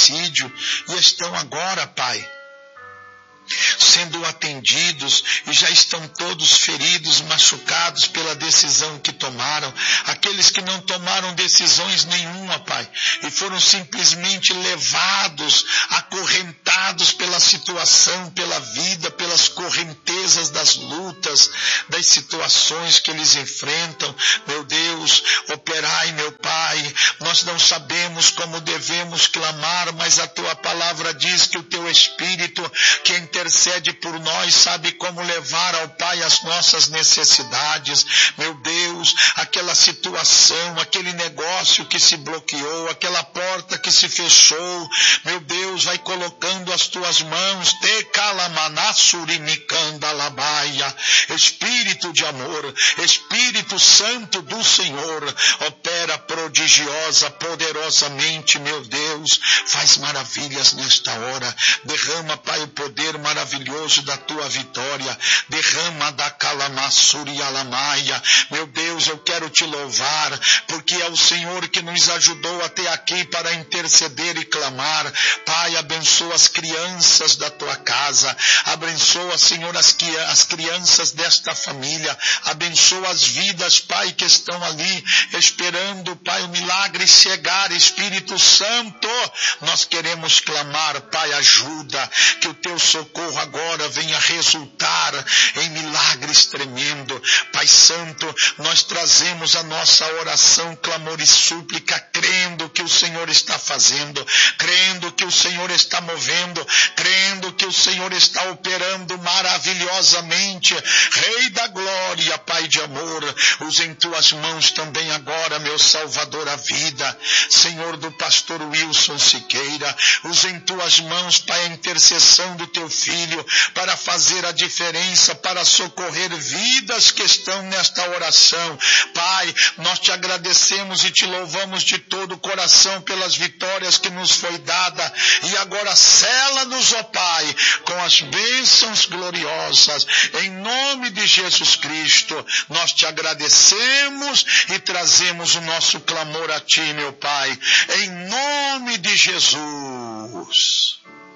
suicídio e estão agora, Pai, sendo atendidos e já estão todos feridos, machucados pela decisão que tomaram. Aqueles que não tomaram decisões nenhuma, Pai, e foram simplesmente levados, acorrentados pela situação, pela vida, pelas correntezas das lutas, das situações que eles enfrentam. Meu Deus, operai, meu Pai. Nós não sabemos como devemos clamar, mas a Tua palavra diz que o Teu Espírito, que intercede por nós, sabe como levar ao Pai as nossas necessidades. Meu Deus, aquela situação, aquele negócio que se bloqueou, aquela porta que se fechou, meu Deus, vai colocando as Tuas mãos, Espírito de amor, Espírito Santo do Senhor, opera prodigiosa, poderosamente, meu Deus, faz maravilhas nesta hora, derrama, Pai, o poder maravilhoso da Tua vitória, derrama da calamassuri alamaia. Meu Deus, eu quero Te louvar, porque é o Senhor que nos ajudou até aqui para interceder e clamar. Pai, abençoa as crianças da Tua casa, abençoa, Senhor, as crianças desta família, abençoa as vidas, Pai, que estão ali esperando, Pai, o milagre chegar. Espírito Santo, nós queremos clamar, Pai, ajuda, que o Teu socorro agora venha resultar em milagres tremendo. Pai Santo, nós trazemos a nossa oração, clamor e súplica, crendo que o Senhor está fazendo, crendo que o Senhor está movendo, crendo que o Senhor está operando maravilhosamente. Rei da glória, Pai de amor, usa em Tuas mãos também agora, meu Salvador, a vida, Senhor, do pastor Wilson Siqueira, usa em Tuas mãos, Pai, a intercessão do Teu Filho, para fazer a diferença, para socorrer vidas que estão nesta oração. Pai, nós Te agradecemos e Te louvamos de todo o coração pelas vitórias que nos foi dada, e agora sela-nos, ó Pai, com as bênçãos gloriosas, em nome de Jesus Cristo. Nós Te agradecemos e trazemos o nosso clamor a Ti, meu Pai, em nome de Jesus.